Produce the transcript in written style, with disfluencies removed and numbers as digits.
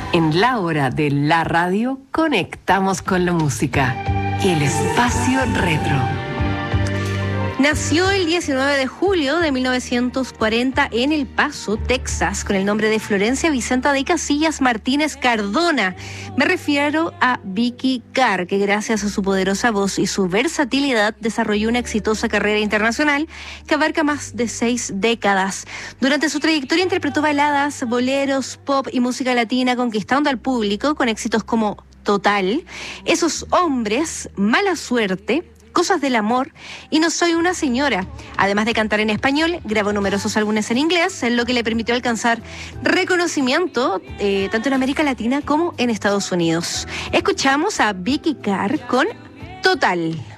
En la hora de la radio, conectamos con la música. El espacio retro. Nació el 19 de julio de 1940 en El Paso, Texas, con el nombre de Florencia Vicenta de Casillas Martínez Cardona. Me refiero a Vicky Carr, que gracias a su poderosa voz y su versatilidad desarrolló una exitosa carrera internacional que abarca más de 6 décadas. Durante su trayectoria interpretó baladas, boleros, pop y música latina, conquistando al público con éxitos como Total, Esos Hombres, Mala Suerte, Cosas del Amor y No Soy una Señora. Además de cantar en español, grabó numerosos álbumes en inglés, lo que le permitió alcanzar reconocimiento tanto en América Latina como en Estados Unidos. Escuchamos a Vicky Carr con Total.